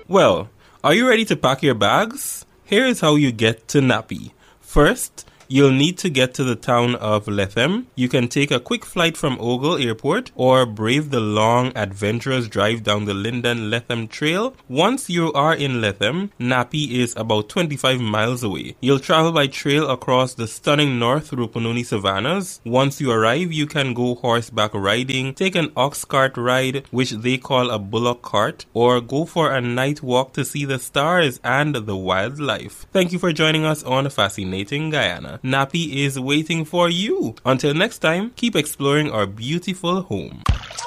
Well, are you ready to pack your bags? Here is how you get to Napi. First, you'll need to get to the town of Lethem. You can take a quick flight from Ogle Airport or brave the long, adventurous drive down the Linden-Lethem Trail. Once you are in Lethem, Napi is about 25 miles away. You'll travel by trail across the stunning North Rupununi savannas. Once you arrive, you can go horseback riding, take an ox cart ride, which they call a bullock cart, or go for a night walk to see the stars and the wildlife. Thank you for joining us on Fascinating Guyana. Napi is waiting for you. Until next time, keep exploring our beautiful home.